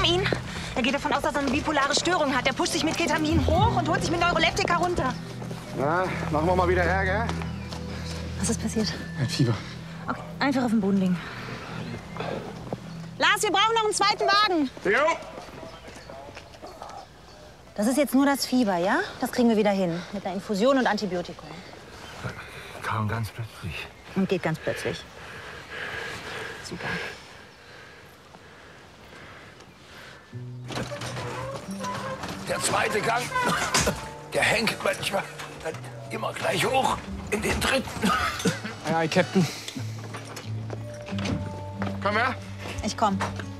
haben ihn. Er geht davon aus, dass er eine bipolare Störung hat. Er pusht sich mit Ketamin hoch und holt sich mit Neuroleptika runter. Na, machen wir mal wieder Ärger. Was ist passiert? Er hat Fieber. Okay, einfach auf dem Boden liegen. Lars, wir brauchen noch einen zweiten Wagen. Jo. Das ist jetzt nur das Fieber, ja? Das kriegen wir wieder hin. Mit einer Infusion und Antibiotikum. Kam ganz plötzlich. Und geht ganz plötzlich. Super. Der zweite Gang, der hängt manchmal dann immer gleich hoch in den dritten. Aye, aye, Captain. Komm her. Ich komm.